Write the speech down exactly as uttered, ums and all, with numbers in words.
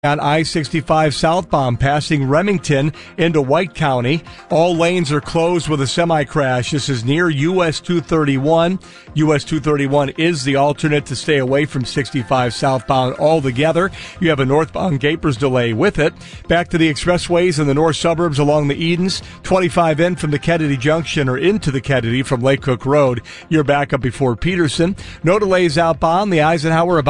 on I sixty-five southbound passing Remington into White County. All lanes are closed with a semi-crash. This is near U S two thirty-one. U S two thirty-one is the alternate to stay away from sixty-five southbound altogether. You have a northbound Gapers delay with it. Back to the expressways in the north suburbs along the Edens. twenty-five in from the Kennedy Junction or into the Kennedy from Lake Cook Road. You're back up before Peterson. No delays outbound. The Eisenhower about